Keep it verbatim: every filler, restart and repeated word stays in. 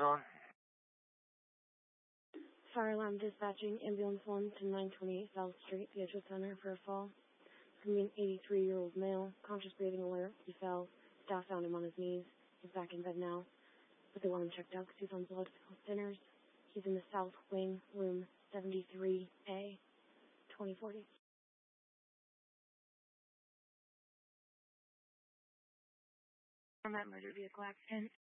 on? Fire alarm dispatching, ambulance one to nine twenty-eight South Street, the Edgewood Center for a fall. From an eighty-three-year-old male, conscious breathing alert. He fell. Staff found him on his knees. He's back in bed now, but they want him checked out because he's on blood thinners. He's in the South Wing, room seventy-three A, twenty forty. On that motor vehicle accident,